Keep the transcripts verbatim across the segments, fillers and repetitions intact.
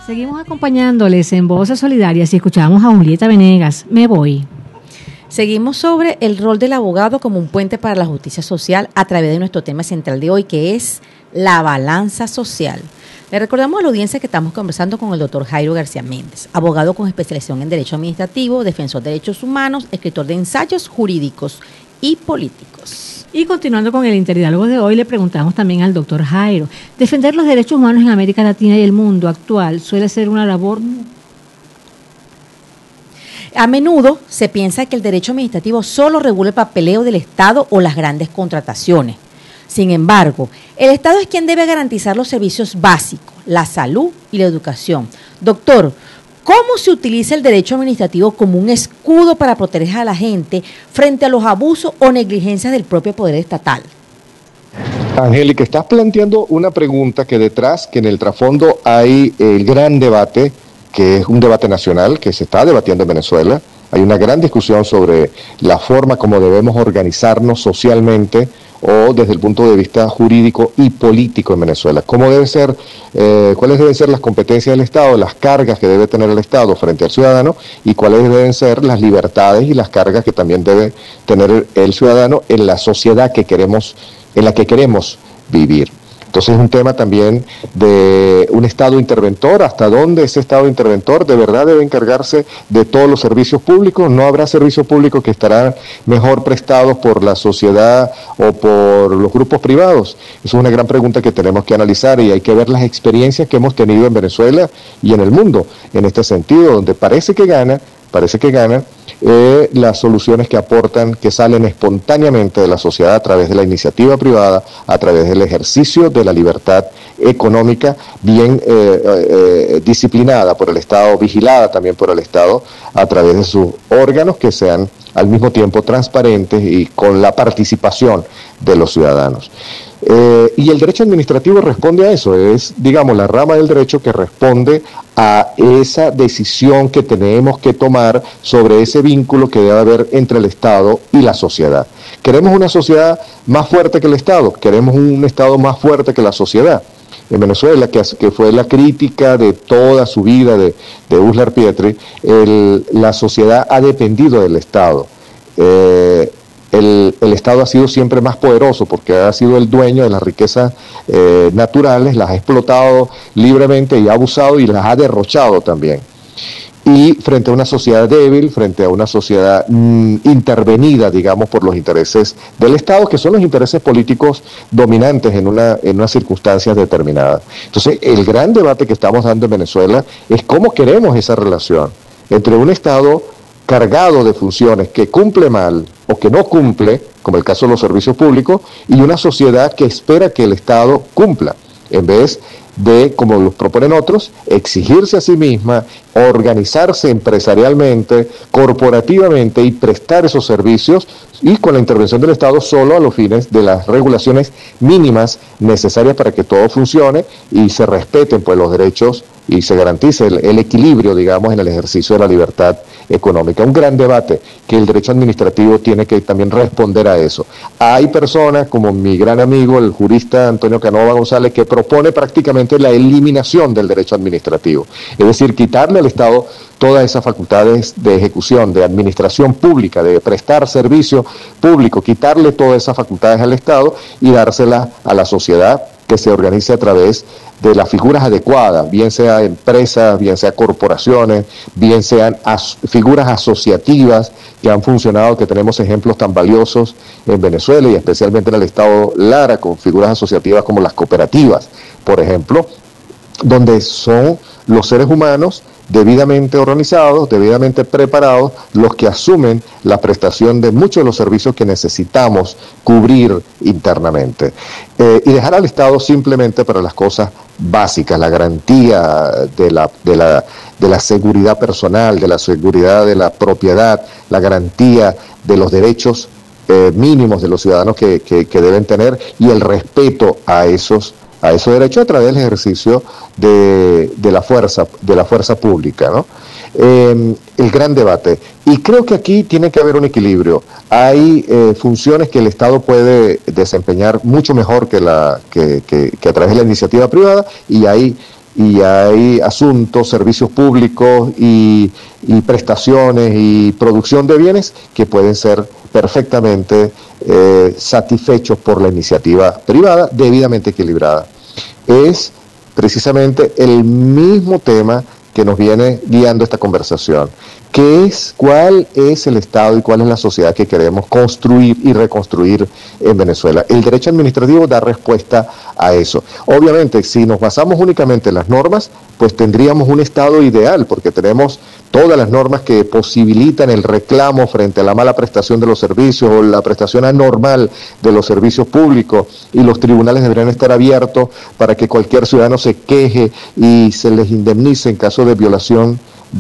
Seguimos acompañándoles en Voces Solidarias y escuchamos a Julieta Venegas. Me voy. Seguimos sobre el rol del abogado como un puente para la justicia social a través de nuestro tema central de hoy, que es la balanza social. Le recordamos a la audiencia que estamos conversando con el doctor Jairo García Méndez, abogado con especialización en Derecho Administrativo, defensor de derechos humanos, escritor de ensayos jurídicos y políticos. Y continuando con el interdiálogo de hoy, le preguntamos también al doctor Jairo, defender los derechos humanos en América Latina y el mundo actual suele ser una labor... A menudo se piensa que el derecho administrativo solo regula el papeleo del Estado o las grandes contrataciones. Sin embargo, el Estado es quien debe garantizar los servicios básicos, la salud y la educación. Doctor, ¿cómo se utiliza el derecho administrativo como un escudo para proteger a la gente frente a los abusos o negligencias del propio poder estatal? Angélica, estás planteando una pregunta que detrás, que en el trasfondo hay el gran debate, que es un debate nacional que se está debatiendo en Venezuela. Hay una gran discusión sobre la forma como debemos organizarnos socialmente o desde el punto de vista jurídico y político en Venezuela. ¿Cómo debe ser, eh, cuáles deben ser las competencias del Estado, las cargas que debe tener el Estado frente al ciudadano y cuáles deben ser las libertades y las cargas que también debe tener el ciudadano en la sociedad que queremos, en la que queremos vivir? Entonces es un tema también de un Estado interventor, hasta dónde ese Estado interventor de verdad debe encargarse de todos los servicios públicos. No habrá servicios públicos que estarán mejor prestados por la sociedad o por los grupos privados. Es una gran pregunta que tenemos que analizar y hay que ver las experiencias que hemos tenido en Venezuela y en el mundo en este sentido, donde parece que gana, parece que gana eh, las soluciones que aportan, que salen espontáneamente de la sociedad a través de la iniciativa privada, a través del ejercicio de la libertad económica, bien eh, eh, disciplinada por el Estado, vigilada también por el Estado, a través de sus órganos que sean al mismo tiempo transparentes y con la participación de los ciudadanos. Eh, y el derecho administrativo responde a eso, es, digamos, la rama del derecho que responde a esa decisión que tenemos que tomar sobre ese vínculo que debe haber entre el Estado y la sociedad. ¿Queremos una sociedad más fuerte que el Estado? ¿Queremos un Estado más fuerte que la sociedad? En Venezuela, que, que fue la crítica de toda su vida de, de Uslar Pietri, el, la sociedad ha dependido del Estado. Eh, El, el Estado ha sido siempre más poderoso porque ha sido el dueño de las riquezas eh, naturales, las ha explotado libremente y ha abusado y las ha derrochado también. Y frente a una sociedad débil, frente a una sociedad mmm, intervenida, digamos, por los intereses del Estado, que son los intereses políticos dominantes en una en unas circunstancias determinadas. Entonces, el gran debate que estamos dando en Venezuela es cómo queremos esa relación entre un Estado cargado de funciones que cumple mal o que no cumple, como el caso de los servicios públicos, y una sociedad que espera que el Estado cumpla, en vez de, como los proponen otros, exigirse a sí misma, organizarse empresarialmente, corporativamente y prestar esos servicios, y con la intervención del Estado solo a los fines de las regulaciones mínimas necesarias para que todo funcione y se respeten pues los derechos y se garantice el, el equilibrio, digamos, en el ejercicio de la libertad económica. Un gran debate que el derecho administrativo tiene que también responder a eso. Hay personas como mi gran amigo, el jurista Antonio Canova González, que propone prácticamente la eliminación del derecho administrativo, es decir, quitarle al Estado todas esas facultades de ejecución, de administración pública, de prestar servicio público, quitarle todas esas facultades al Estado y dárselas a la sociedad que se organice a través de las figuras adecuadas, bien sea empresas, bien sea corporaciones, bien sean as- figuras asociativas que han funcionado, que tenemos ejemplos tan valiosos en Venezuela y especialmente en el estado Lara, con figuras asociativas como las cooperativas, por ejemplo, donde son los seres humanos debidamente organizados, debidamente preparados, los que asumen la prestación de muchos de los servicios que necesitamos cubrir internamente. Eh, y dejar al Estado simplemente para las cosas básicas, la garantía de la, de la, de la seguridad personal, de la seguridad de la propiedad, la garantía de los derechos eh, mínimos de los ciudadanos que, que, que deben tener y el respeto a esos a esos derechos a través del ejercicio de, de la fuerza de la fuerza pública, ¿no? Eh, el gran debate. Y creo que aquí tiene que haber un equilibrio. Hay eh, funciones que el Estado puede desempeñar mucho mejor que, la, que, que, que a través de la iniciativa privada y hay y hay asuntos, servicios públicos y, y prestaciones y producción de bienes que pueden ser perfectamente eh, satisfechos por la iniciativa privada debidamente equilibrada. Es precisamente el mismo tema que nos viene guiando esta conversación. ¿Qué es, cuál es el Estado y cuál es la sociedad que queremos construir y reconstruir en Venezuela? El derecho administrativo da respuesta a eso. Obviamente, si nos basamos únicamente en las normas, pues tendríamos un Estado ideal, porque tenemos todas las normas que posibilitan el reclamo frente a la mala prestación de los servicios o la prestación anormal de los servicios públicos, y los tribunales deberían estar abiertos para que cualquier ciudadano se queje y se les indemnice en caso de violación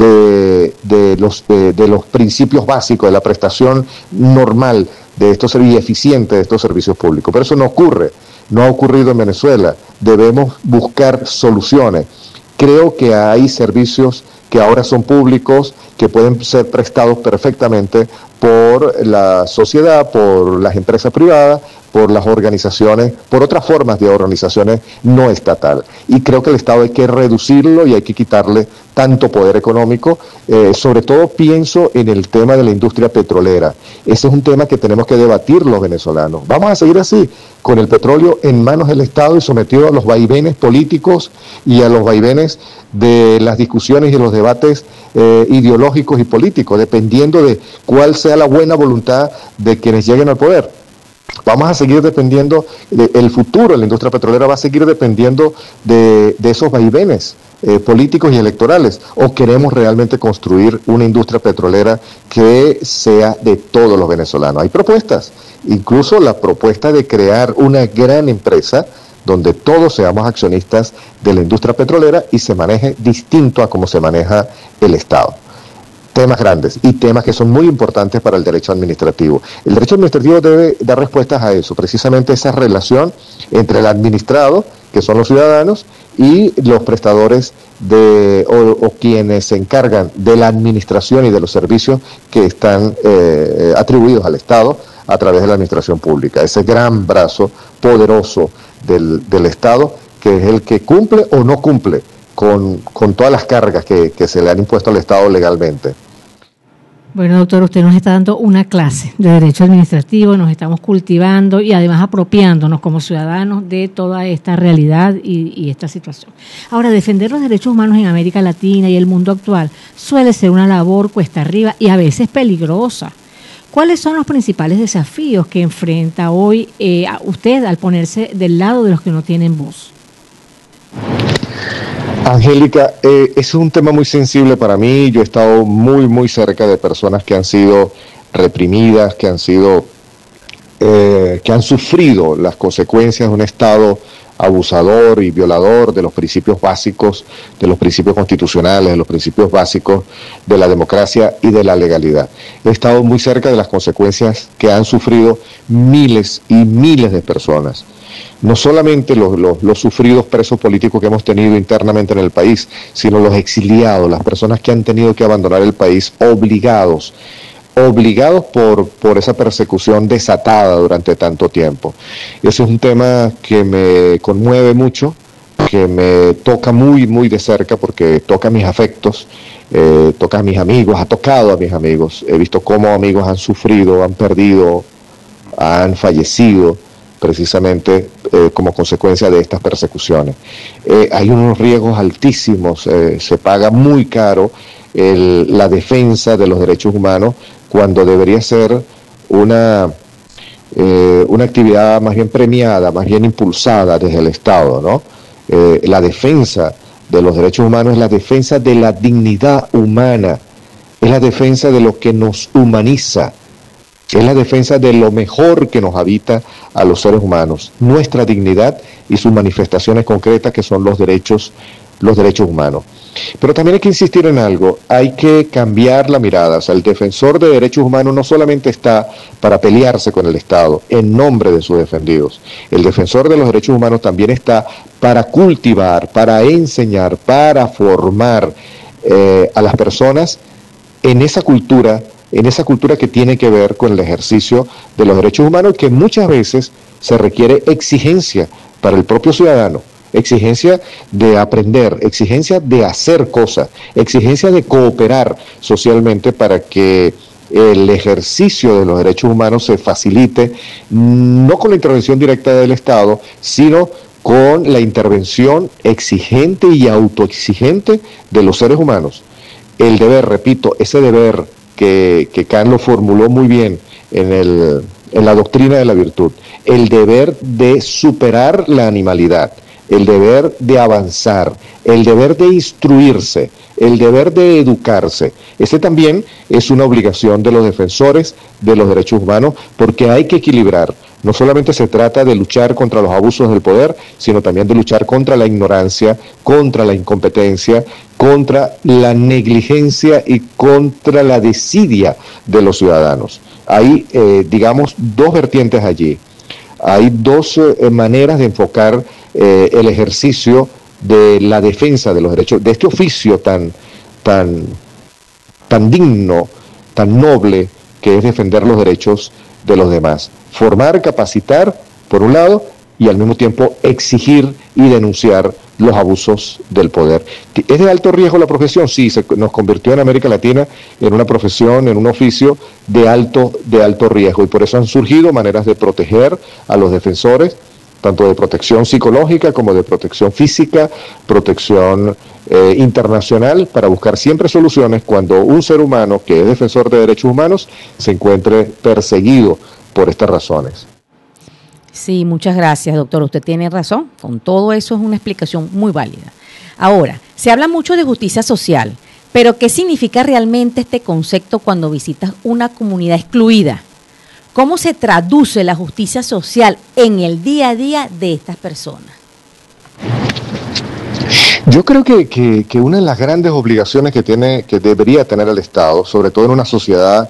de, de, los, de, de los principios básicos de la prestación normal de estos y eficiente de estos servicios públicos. Pero eso no ocurre, no ha ocurrido en Venezuela. Debemos buscar soluciones. Creo que hay servicios que ahora son públicos, que pueden ser prestados perfectamente por la sociedad, por las empresas privadas, por las organizaciones, por otras formas de organizaciones no estatal. Y creo que el Estado hay que reducirlo y hay que quitarle tanto poder económico. Eh, sobre todo pienso en el tema de la industria petrolera. Ese es un tema que tenemos que debatir los venezolanos. Vamos a seguir así, con el petróleo en manos del Estado y sometido a los vaivenes políticos y a los vaivenes de las discusiones y los debates eh, ideológicos y políticos, dependiendo de cuál sea la buena voluntad de quienes lleguen al poder. Vamos a seguir dependiendo, de, el futuro de la industria petrolera va a seguir dependiendo de, de esos vaivenes eh, políticos y electorales, o queremos realmente construir una industria petrolera que sea de todos los venezolanos. Hay propuestas, incluso la propuesta de crear una gran empresa donde todos seamos accionistas de la industria petrolera y se maneje distinto a cómo se maneja el Estado. Temas grandes y temas que son muy importantes para el derecho administrativo. El derecho administrativo debe dar respuestas a eso, precisamente esa relación entre el administrado, que son los ciudadanos, y los prestadores de o, o quienes se encargan de la administración y de los servicios que están eh, atribuidos al Estado a través de la administración pública. Ese gran brazo poderoso del, del Estado, que es el que cumple o no cumple con, con todas las cargas que, que se le han impuesto al Estado legalmente. Bueno, doctor, usted nos está dando una clase de derecho administrativo, nos estamos cultivando y además apropiándonos como ciudadanos de toda esta realidad y, y esta situación. Ahora, defender los derechos humanos en América Latina y el mundo actual suele ser una labor cuesta arriba y a veces peligrosa. ¿Cuáles son los principales desafíos que enfrenta hoy eh, usted al ponerse del lado de los que no tienen voz? Angélica, eh, es un tema muy sensible para mí. Yo he estado muy, muy cerca de personas que han sido reprimidas, que han sido, eh, que han sufrido las consecuencias de un Estado abusador y violador de los principios básicos, de los principios constitucionales, de los principios básicos de la democracia y de la legalidad. He estado muy cerca de las consecuencias que han sufrido miles y miles de personas. No solamente los, los, los sufridos presos políticos que hemos tenido internamente en el país, sino los exiliados, las personas que han tenido que abandonar el país obligados, obligados por, por esa persecución desatada durante tanto tiempo. Ese es un tema que me conmueve mucho, que me toca muy, muy de cerca, porque toca mis afectos, eh, toca a mis amigos, ha tocado a mis amigos. He visto cómo amigos han sufrido, han perdido, han fallecido, precisamente eh, como consecuencia de estas persecuciones. Eh, hay unos riesgos altísimos, eh, se paga muy caro el, la defensa de los derechos humanos, cuando debería ser una, eh, una actividad más bien premiada, más bien impulsada desde el Estado, ¿no? Eh, la defensa de los derechos humanos es la defensa de la dignidad humana, es la defensa de lo que nos humaniza, es la defensa de lo mejor que nos habita a los seres humanos, nuestra dignidad y sus manifestaciones concretas, que son los derechos, los derechos humanos. Pero también hay que insistir en algo, hay que cambiar la mirada. O sea, el defensor de derechos humanos no solamente está para pelearse con el Estado en nombre de sus defendidos. El defensor de los derechos humanos también está para cultivar, para enseñar, para formar eh, a las personas en esa cultura, en esa cultura que tiene que ver con el ejercicio de los derechos humanos, que muchas veces se requiere exigencia para el propio ciudadano, exigencia de aprender, exigencia de hacer cosas, exigencia de cooperar socialmente para que el ejercicio de los derechos humanos se facilite, no con la intervención directa del Estado, sino con la intervención exigente y autoexigente de los seres humanos. El deber, repito, ese deber que, que Kant lo formuló muy bien en, el, en la doctrina de la virtud, el deber de superar la animalidad, el deber de avanzar, el deber de instruirse, el deber de educarse. Ese también es una obligación de los defensores de los derechos humanos, porque hay que equilibrar. No solamente se trata de luchar contra los abusos del poder, sino también de luchar contra la ignorancia, contra la incompetencia, contra la negligencia y contra la desidia de los ciudadanos. Hay, eh, digamos, dos vertientes allí. Hay dos eh, maneras de enfocar eh, el ejercicio de la defensa de los derechos, de este oficio tan, tan, tan digno, tan noble, que es defender los derechos de los demás. Formar, capacitar, por un lado, y al mismo tiempo exigir y denunciar los abusos del poder. ¿Es de alto riesgo la profesión? Sí, se nos convirtió en América Latina en una profesión, en un oficio de alto, de alto riesgo, y por eso han surgido maneras de proteger a los defensores, tanto de protección psicológica como de protección física, protección eh, internacional, para buscar siempre soluciones cuando un ser humano que es defensor de derechos humanos se encuentre perseguido por estas razones. Sí, muchas gracias, doctor. Usted tiene razón. Con todo eso es una explicación muy válida. Ahora, se habla mucho de justicia social, pero ¿qué significa realmente este concepto cuando visitas una comunidad excluida? ¿Cómo se traduce la justicia social en el día a día de estas personas? Yo creo que, que, que una de las grandes obligaciones que tiene, que debería tener el Estado, sobre todo en una sociedad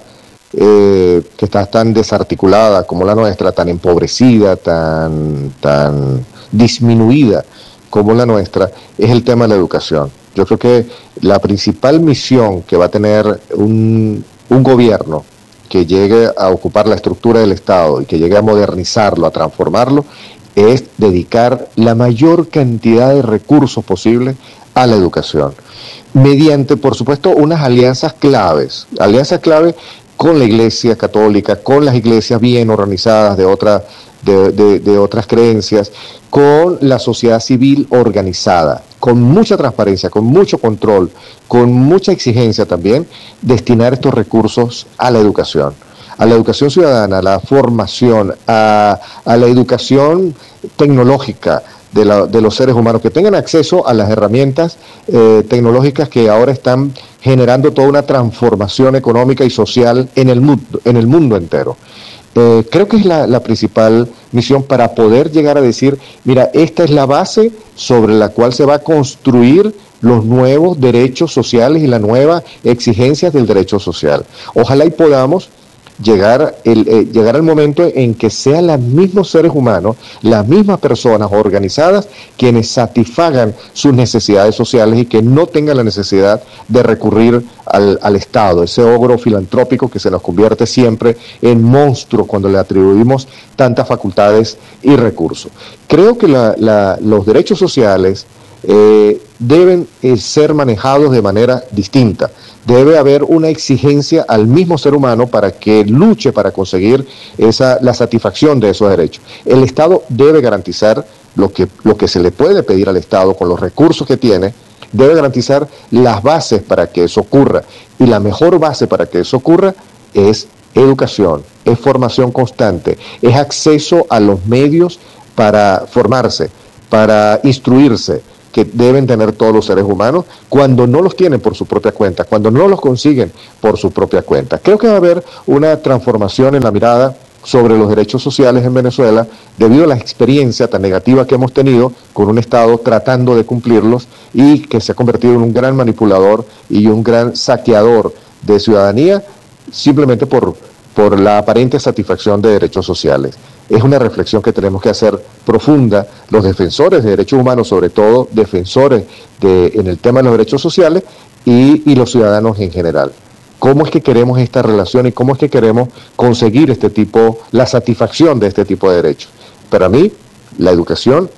eh, que está tan desarticulada como la nuestra, tan empobrecida, tan, tan disminuida como la nuestra, es el tema de la educación. Yo creo que la principal misión que va a tener un, un gobierno que llegue a ocupar la estructura del Estado y que llegue a modernizarlo, a transformarlo, es dedicar la mayor cantidad de recursos posibles a la educación, mediante, por supuesto, unas alianzas claves, alianzas claves con la Iglesia Católica, con las iglesias bien organizadas de, otra, de, de, de otras creencias, con la sociedad civil organizada, con mucha transparencia, con mucho control, con mucha exigencia también, destinar estos recursos a la educación, a la educación ciudadana, a la formación, a, a la educación tecnológica de, la, de los seres humanos, que tengan acceso a las herramientas eh, tecnológicas que ahora están generando toda una transformación económica y social en el mundo, en el mundo entero. Eh, creo que es la, la principal misión para poder llegar a decir, mira, esta es la base sobre la cual se va a construir los nuevos derechos sociales y la nueva exigencias del derecho social. Ojalá y podamos llegar, el, eh, llegar al momento en que sean los mismos seres humanos, las mismas personas organizadas, quienes satisfagan sus necesidades sociales y que no tengan la necesidad de recurrir al, al Estado, ese ogro filantrópico que se nos convierte siempre en monstruo cuando le atribuimos tantas facultades y recursos. Creo que la, la, los derechos sociales eh, deben eh, ser manejados de manera distinta. Debe haber una exigencia al mismo ser humano para que luche para conseguir esa, la satisfacción de esos derechos. El Estado debe garantizar lo que, lo que se le puede pedir al Estado con los recursos que tiene, debe garantizar las bases para que eso ocurra. Y la mejor base para que eso ocurra es educación, es formación constante, es acceso a los medios para formarse, para instruirse, que deben tener todos los seres humanos cuando no los tienen por su propia cuenta, cuando no los consiguen por su propia cuenta. Creo que va a haber una transformación en la mirada sobre los derechos sociales en Venezuela debido a la experiencia tan negativa que hemos tenido con un Estado tratando de cumplirlos y que se ha convertido en un gran manipulador y un gran saqueador de ciudadanía simplemente por, por la aparente satisfacción de derechos sociales. Es una reflexión que tenemos que hacer profunda, los defensores de derechos humanos, sobre todo defensores de, en el tema de los derechos sociales y, y los ciudadanos en general. ¿Cómo es que queremos esta relación y cómo es que queremos conseguir este tipo, la satisfacción de este tipo de derechos? Para mí, la educación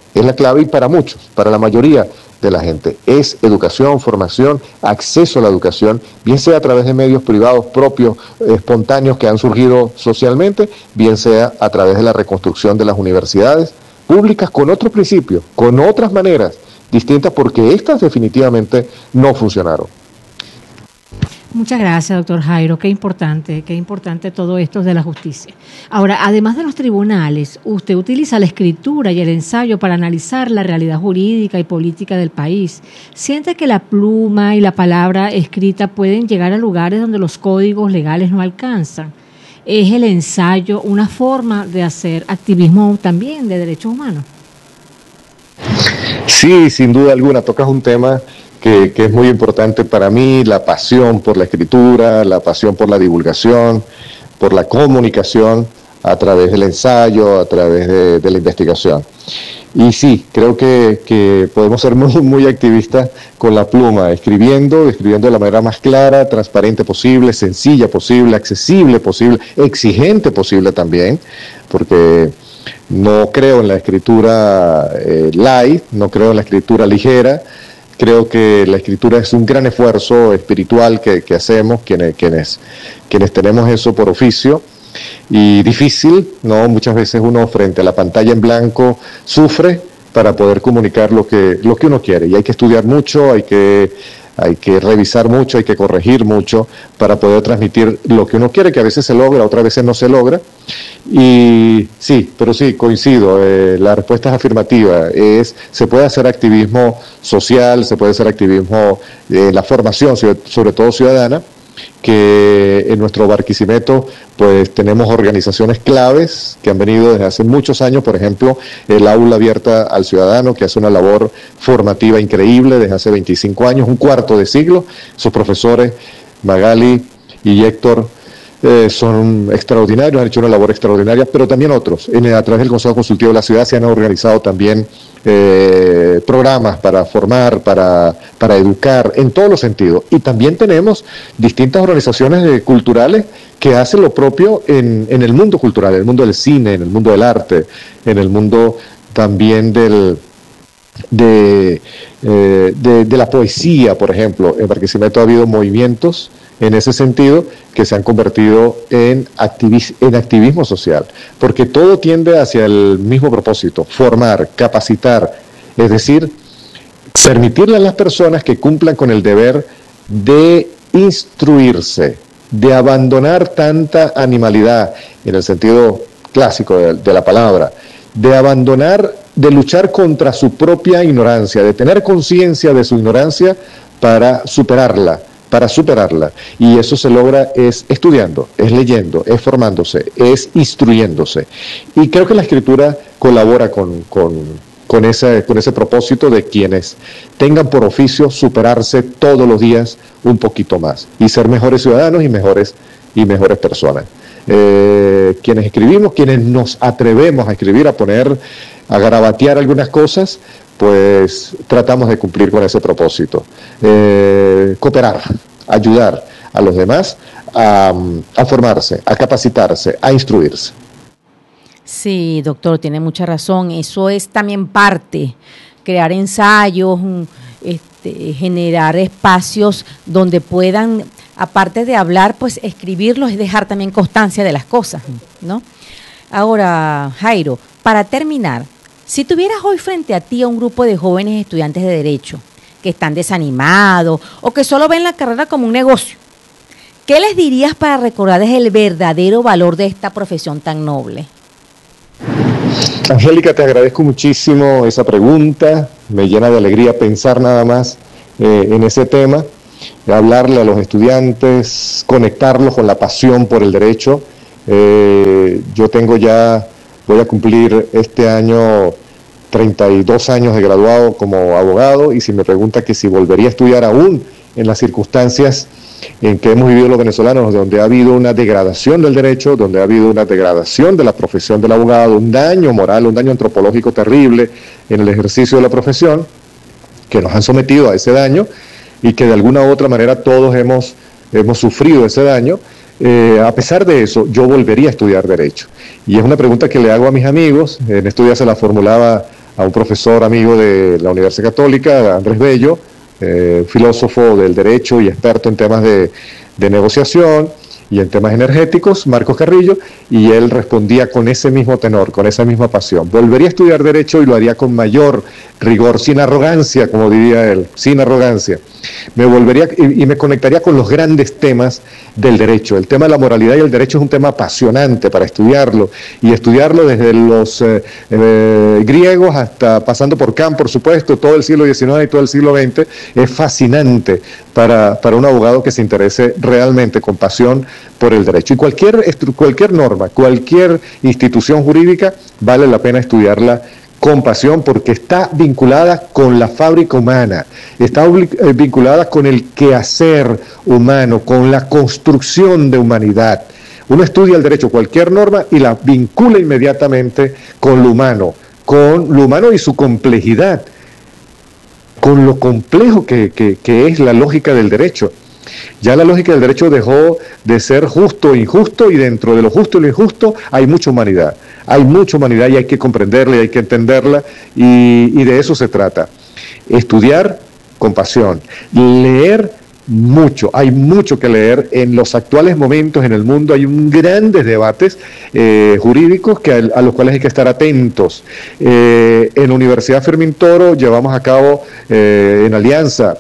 es la clave, y para muchos, para la mayoría de la gente, es educación, formación, acceso a la educación, bien sea a través de medios privados propios, espontáneos que han surgido socialmente, bien sea a través de la reconstrucción de las universidades públicas con otros principios, con otras maneras distintas, porque estas definitivamente no funcionaron. Muchas gracias, doctor Jairo. Qué importante, qué importante todo esto de la justicia. Ahora, además de los tribunales, usted utiliza la escritura y el ensayo para analizar la realidad jurídica y política del país. ¿Siente que la pluma y la palabra escrita pueden llegar a lugares donde los códigos legales no alcanzan? ¿Es el ensayo una forma de hacer activismo también de derechos humanos? Sí, sin duda alguna, tocas un tema Que, que es muy importante para mí, la pasión por la escritura, la pasión por la divulgación, por la comunicación a través del ensayo, a través de, de la investigación. Y sí, creo que, que podemos ser muy, muy activistas con la pluma, escribiendo, escribiendo de la manera más clara, transparente posible, sencilla posible, accesible posible, exigente posible también, porque no creo en la escritura eh, light, no creo en la escritura ligera. Creo que la escritura es un gran esfuerzo espiritual que, que hacemos quienes, quienes, quienes tenemos eso por oficio, y difícil, ¿no? Muchas veces uno frente a la pantalla en blanco sufre para poder comunicar lo que, lo que uno quiere, y hay que estudiar mucho, hay que, hay que revisar mucho, hay que corregir mucho para poder transmitir lo que uno quiere, que a veces se logra, otras veces no se logra. Y sí, pero sí, coincido, eh, la respuesta es afirmativa, es, se puede hacer activismo social, se puede hacer activismo, eh, la formación, sobre todo ciudadana, que en nuestro Barquisimeto pues tenemos organizaciones claves que han venido desde hace muchos años, por ejemplo, el Aula Abierta al Ciudadano, que hace una labor formativa increíble desde hace veinticinco años, un cuarto de siglo. Sus profesores, Magali y Héctor, Eh, son extraordinarios, han hecho una labor extraordinaria, pero también otros. En, a través del Consejo Consultivo de la Ciudad se han organizado también eh, programas para formar, para, para educar, en todos los sentidos. Y también tenemos distintas organizaciones eh, culturales que hacen lo propio en, en el mundo cultural, en el mundo del cine, en el mundo del arte, en el mundo también del... De, eh, de, de la poesía, por ejemplo. En Barquisimeto ha habido movimientos en ese sentido que se han convertido en, activis en activismo social, porque todo tiende hacia el mismo propósito: formar, capacitar, es decir, permitirle a las personas que cumplan con el deber de instruirse, de abandonar tanta animalidad, en el sentido clásico de, de la palabra, de abandonar, de luchar contra su propia ignorancia, de tener conciencia de su ignorancia para superarla, para superarla. Y eso se logra es estudiando, es leyendo, es formándose, es instruyéndose. Y creo que la escritura colabora con, con, con, ese, con ese propósito de quienes tengan por oficio superarse todos los días un poquito más y ser mejores ciudadanos y mejores, y mejores personas. Eh, quienes escribimos, quienes nos atrevemos a escribir, a poner, a garabatear algunas cosas, pues tratamos de cumplir con ese propósito. Eh, cooperar, ayudar a los demás a, a formarse, a capacitarse, a instruirse. Sí, doctor, tiene mucha razón. Eso es también parte, crear ensayos, este, generar espacios donde puedan, aparte de hablar, pues escribirlos, es dejar también constancia de las cosas, ¿no? Ahora, Jairo, para terminar, si tuvieras hoy frente a ti a un grupo de jóvenes estudiantes de Derecho que están desanimados o que solo ven la carrera como un negocio, ¿qué les dirías para recordarles el verdadero valor de esta profesión tan noble? Angélica, te agradezco muchísimo esa pregunta, me llena de alegría pensar nada más eh, en ese tema, hablarle a los estudiantes, conectarlos con la pasión por el derecho. Eh, yo tengo ya, voy a cumplir este año treinta y dos años de graduado como abogado, y si me pregunta que si volvería a estudiar aún en las circunstancias en que hemos vivido los venezolanos, donde ha habido una degradación del derecho, donde ha habido una degradación de la profesión del abogado, un daño moral, un daño antropológico terrible en el ejercicio de la profesión, que nos han sometido a ese daño y que de alguna u otra manera todos hemos, hemos sufrido ese daño. Eh, a pesar de eso, yo volvería a estudiar Derecho. Y es una pregunta que le hago a mis amigos, en estos días se la formulaba a un profesor amigo de la Universidad Católica, Andrés Bello, eh, filósofo del derecho y experto en temas de, de negociación y en temas energéticos, Marcos Carrillo, y él respondía con ese mismo tenor, con esa misma pasión. Volvería a estudiar Derecho y lo haría con mayor rigor, sin arrogancia, como diría él, sin arrogancia. Me volvería y, y me conectaría con los grandes temas del derecho. El tema de la moralidad y el derecho es un tema apasionante para estudiarlo, y estudiarlo desde los eh, eh, griegos hasta pasando por Kant, por supuesto, todo el siglo diecinueve y todo el siglo veinte, es fascinante para, para un abogado que se interese realmente con pasión por el derecho. Y cualquier, cualquier norma, cualquier institución jurídica vale la pena estudiarla con pasión, porque está vinculada con la fábrica humana, está vinculada con el quehacer humano, con la construcción de humanidad. Uno estudia el derecho, cualquier norma, y la vincula inmediatamente con lo humano, con lo humano y su complejidad, con lo complejo que, que, que es la lógica del derecho. Ya la lógica del derecho dejó de ser justo e injusto, y dentro de lo justo y lo injusto hay mucha humanidad. Hay mucha humanidad y hay que comprenderla y hay que entenderla, y, y de eso se trata. Estudiar con pasión, leer mucho, hay mucho que leer. En los actuales momentos en el mundo hay un grandes debates eh, jurídicos que a, a los cuales hay que estar atentos. Eh, en la Universidad Fermín Toro llevamos a cabo eh, en alianza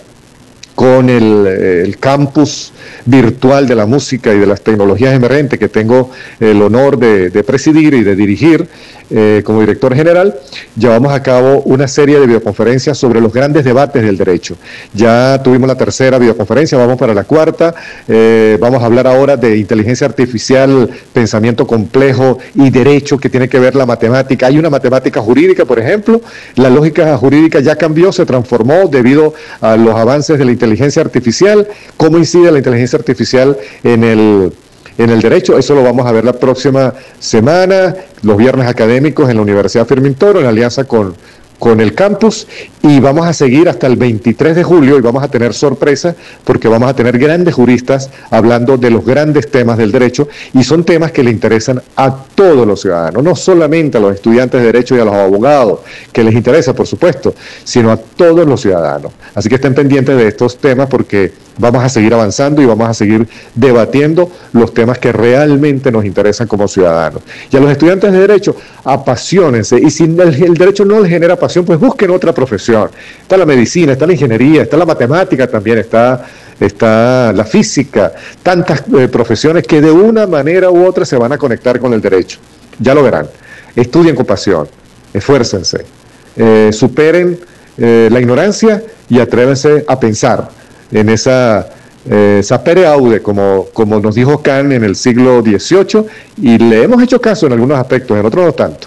con el, el campus virtual de la música y de las tecnologías emergentes, que tengo el honor de, de presidir y de dirigir eh, como director general, llevamos a cabo una serie de videoconferencias sobre los grandes debates del derecho. Ya tuvimos la tercera videoconferencia, vamos para la cuarta, eh, vamos a hablar ahora de inteligencia artificial, pensamiento complejo y derecho, que tiene que ver la matemática. Hay una matemática jurídica, por ejemplo, la lógica jurídica ya cambió, se transformó debido a los avances de la inteligencia artificial. ¿Cómo incide la inteligencia artificial en el, en el derecho? Eso lo vamos a ver la próxima semana, los viernes académicos en la Universidad Fermín Toro, en alianza con, con el campus, y vamos a seguir hasta el veintitrés de julio, y vamos a tener sorpresa porque vamos a tener grandes juristas hablando de los grandes temas del derecho, y son temas que le interesan a todos los ciudadanos, no solamente a los estudiantes de derecho y a los abogados, que les interesa, por supuesto, sino a todos los ciudadanos. Así que estén pendientes de estos temas, porque vamos a seguir avanzando y vamos a seguir debatiendo los temas que realmente nos interesan como ciudadanos. Y a los estudiantes de derecho, apasionense, y si el, el derecho no les genera pasión, pues busquen otra profesión. Está la medicina, está la ingeniería, está la matemática también, está, está la física, tantas eh, profesiones que de una manera u otra se van a conectar con el derecho. Ya lo verán. Estudien con pasión, esfuércense, eh, superen eh, la ignorancia y atrévense a pensar en esa eh, sapere aude, como, como nos dijo Kant en el siglo dieciocho, y le hemos hecho caso en algunos aspectos, en otros no tanto.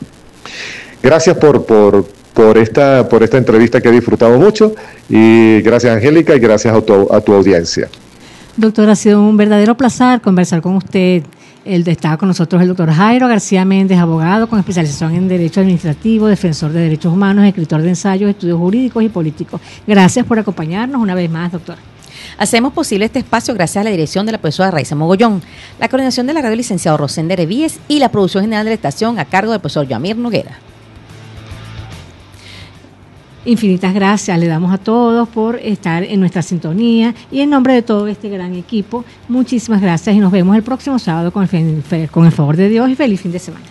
Gracias por, por, por, esta, por esta entrevista, que he disfrutado mucho, y gracias, Angélica, y gracias a tu, a tu audiencia. Doctor, ha sido un verdadero placer conversar con usted. El, estaba con nosotros el doctor Jairo García Méndez, abogado con especialización en Derecho Administrativo, defensor de derechos humanos, escritor de ensayos, estudios jurídicos y políticos. Gracias por acompañarnos una vez más, doctor. Hacemos posible este espacio gracias a la dirección de la profesora Raiza Mogollón, la coordinación de la radio licenciado Rosender Evíes y la producción general de la estación a cargo del profesor Yamir Noguera. Infinitas gracias le damos a todos por estar en nuestra sintonía, y en nombre de todo este gran equipo, muchísimas gracias, y nos vemos el próximo sábado con el, con el favor de Dios, y feliz fin de semana.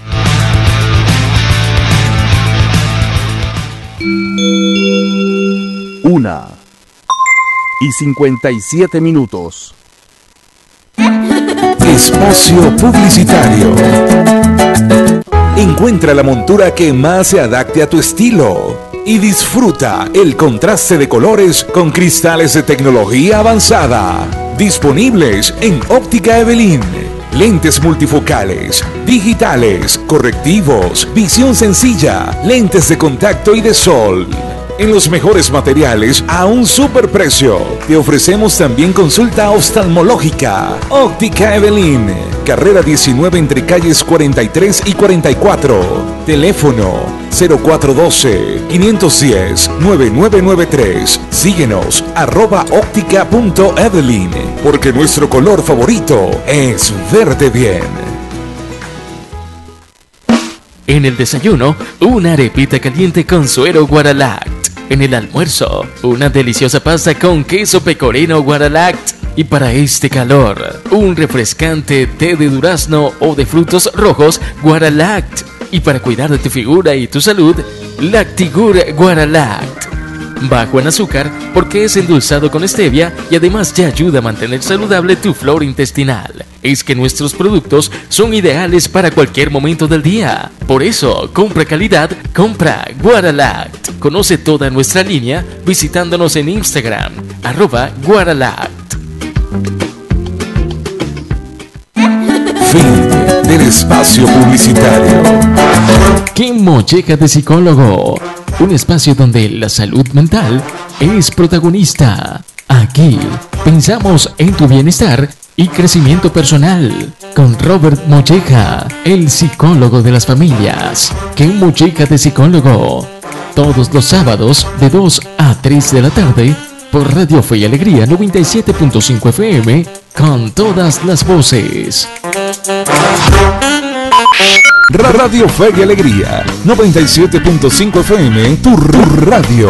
Una y cincuenta y siete minutos. Espacio publicitario. Encuentra la montura que más se adapte a tu estilo y disfruta el contraste de colores con cristales de tecnología avanzada. Disponibles en Óptica Evelyn. Lentes multifocales, digitales, correctivos, visión sencilla, lentes de contacto y de sol. En los mejores materiales a un superprecio. Te ofrecemos también consulta oftalmológica. Óptica Evelyn, carrera diecinueve entre calles cuarenta y tres y cuarenta y cuatro. Teléfono cero cuatro uno dos, cinco uno cero, nueve nueve nueve tres. Síguenos arroba óptica punto evelyn, porque nuestro color favorito es verde bien. En el desayuno, una arepita caliente con suero Guaralact. En el almuerzo, una deliciosa pasta con queso pecorino Guaralact. Y para este calor, un refrescante té de durazno o de frutos rojos Guaralact. Y para cuidar de tu figura y tu salud, Lactigur Guaralact. Bajo en azúcar porque es endulzado con stevia y además te ayuda a mantener saludable tu flora intestinal. Es que nuestros productos son ideales para cualquier momento del día. Por eso, compra calidad, compra Guaralact. Conoce toda nuestra línea visitándonos en Instagram, arroba Guaralact. Fin del espacio publicitario. ¡Qué molleja de psicólogo! Un espacio donde la salud mental es protagonista. Aquí pensamos en tu bienestar y crecimiento personal. Con Robert Molleja, el psicólogo de las familias. ¡Qué molleja de psicólogo! Todos los sábados de dos a tres de la tarde por Radio Fe y Alegría noventa y siete punto cinco F M con todas las voces. Radio Fe y Alegría noventa y siete punto cinco F M, tu radio.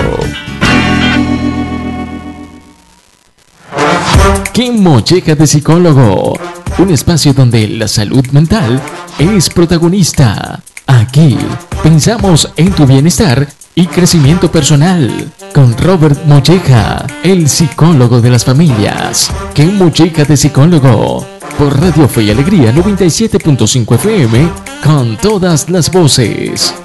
¡Qué molleja de psicólogo! Un espacio donde la salud mental es protagonista. Aquí pensamos en tu bienestar y crecimiento personal. Con Robert Molleja, el psicólogo de las familias. ¡Qué molleja de psicólogo! Por Radio Fe y Alegría noventa y siete punto cinco F M con todas las voces.